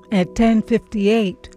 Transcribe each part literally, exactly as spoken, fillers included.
At ten fifty-eight,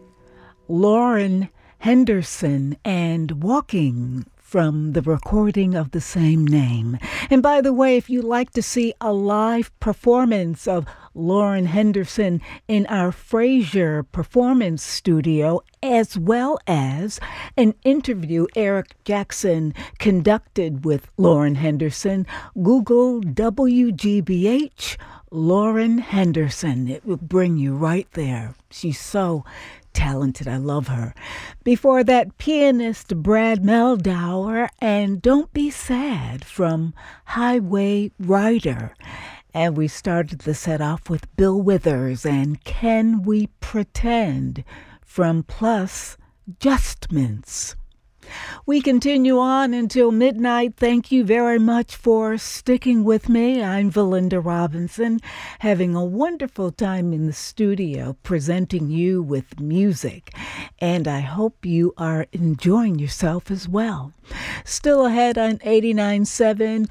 Lauren Henderson and Walking from the recording of the same name. And by the way, if you'd like to see a live performance of Lauren Henderson in our Fraser Performance Studio, as well as an interview Eric Jackson conducted with Lauren Henderson, Google W G B H Lauren Henderson. It will bring you right there. She's so talented. I love her. Before that, pianist Brad Meldauer and Don't Be Sad from Highway Rider. And we started the set off with Bill Withers and Can We Pretend from Plus Justments. We continue on until midnight. Thank you very much for sticking with me. I'm Valinda Robinson, having a wonderful time in the studio presenting you with music, and I hope you are enjoying yourself as well. Still ahead on eighty-nine point seven,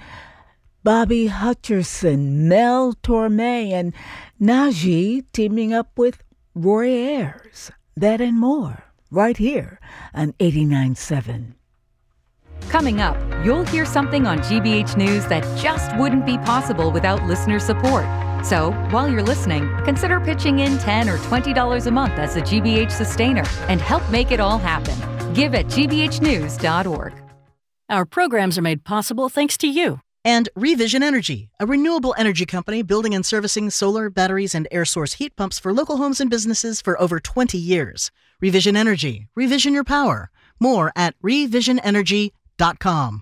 Bobby Hutcherson, Mel Torme, and Najee teaming up with Roy Ayers. That and more right here on eighty-nine point seven. Coming up, you'll hear something on G B H News that just wouldn't be possible without listener support. So, while you're listening, consider pitching in ten dollars or twenty dollars a month as a G B H sustainer and help make it all happen. Give at g b h news dot org. Our programs are made possible thanks to you. And Revision Energy, a renewable energy company building and servicing solar, batteries, and air source heat pumps for local homes and businesses for over twenty years. Revision Energy. Revision your power. More at revision energy dot com.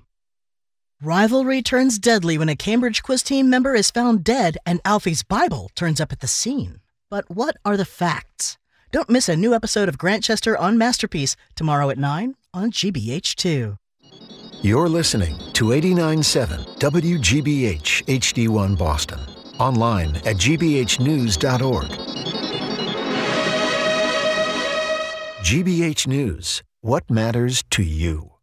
Rivalry turns deadly when a Cambridge quiz team member is found dead and Alfie's Bible turns up at the scene. But what are the facts? Don't miss a new episode of Grantchester on Masterpiece tomorrow at nine on G B H two. You're listening to eighty-nine point seven W G B H H D one Boston. Online at g b h news dot org. G B H News. What matters to you?